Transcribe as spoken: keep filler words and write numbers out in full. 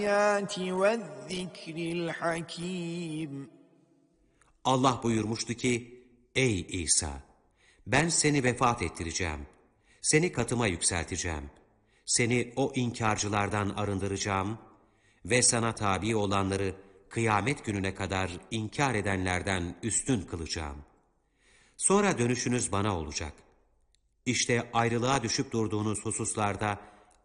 وَالذِّكْرِ الْحَكِيمِ. Allah buyurmuştu ki, ey İsa, ben seni vefat ettireceğim, seni katıma yükselteceğim, seni o inkarcılardan arındıracağım ve sana tabi olanları kıyamet gününe kadar inkar edenlerden üstün kılacağım. Sonra dönüşünüz bana olacak. İşte ayrılığa düşüp durduğunuz hususlarda